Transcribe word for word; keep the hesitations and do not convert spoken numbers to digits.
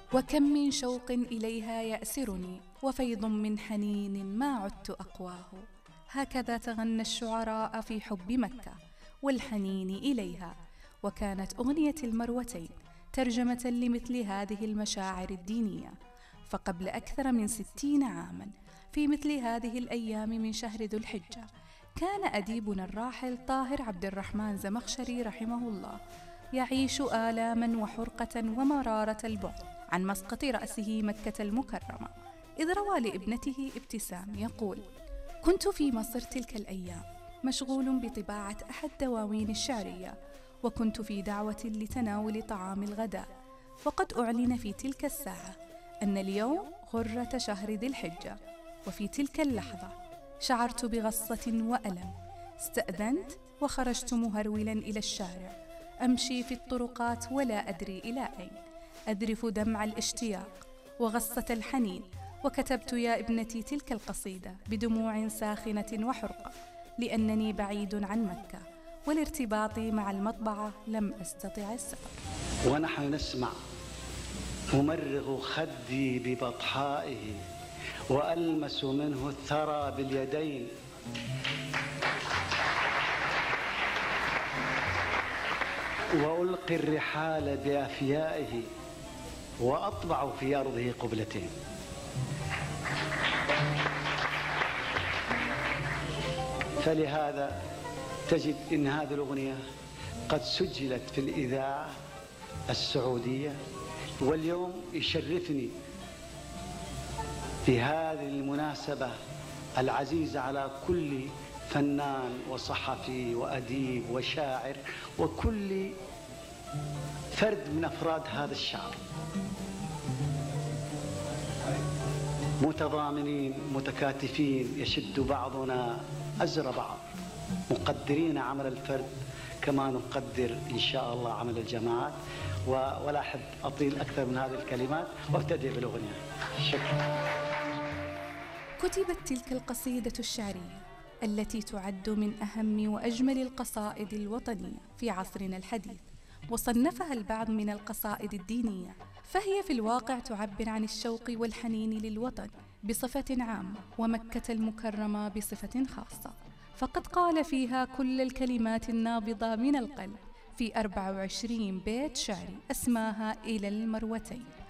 وكم من شوق إليها يأسرني، وفيض من حنين ما عدت أقواه. هكذا تغنى الشعراء في حب مكة والحنين إليها. وكانت أغنية المروتين ترجمة لمثل هذه المشاعر الدينية. فقبل أكثر من ستين عاماً في مثل هذه الأيام من شهر ذو الحجة، كان أديبنا الراحل طاهر عبد الرحمن زمخشري رحمه الله يعيش آلاما وحرقة ومرارة البعد عن مسقط رأسه مكة المكرمة، إذ روى لابنته ابتسام يقول: كنت في مصر تلك الأيام مشغول بطباعة أحد دواوين الشعرية، وكنت في دعوة لتناول طعام الغداء، وقد أعلن في تلك الساعة أن اليوم غرة شهر ذي الحجة. وفي تلك اللحظة شعرت بغصة وألم، استأذنت وخرجت مهرولا إلى الشارع، أمشي في الطرقات ولا أدري إلى أين، أذرف دمع الاشتياق وغصة الحنين، وكتبت يا ابنتي تلك القصيدة بدموع ساخنة وحرقة، لأنني بعيد عن مكة، والارتباط مع المطبعة لم أستطع السفر. ونحن نسمع أمرغ خدي ببطحائه، وألمس منه الثرى باليدين، وألقي الرحال بأفيائه، وأطبع في أرضه قبلتين. فلهذا تجد إن هذه الأغنية قد سجلت في الإذاعة السعودية، واليوم يشرفني في هذه المناسبة العزيزة على كل فنان وصحفي وأديب وشاعر وكل فرد من أفراد هذا الشعب، متضامنين متكاتفين، يشد بعضنا أزر بعض، مقدرين عمل الفرد كما نقدر إن شاء الله عمل الجماعات. ولا أحب أطيل أكثر من هذه الكلمات وابتدئ بالأغنية. شكرا. كتبت تلك القصيدة الشعرية التي تعد من أهم وأجمل القصائد الوطنية في عصرنا الحديث، وصنفها البعض من القصائد الدينية، فهي في الواقع تعبر عن الشوق والحنين للوطن بصفة عامة، ومكة المكرمة بصفة خاصة. فقد قال فيها كل الكلمات النابضة من القلب في أربع وعشرين بيت شعري أسماها إلى المروتين.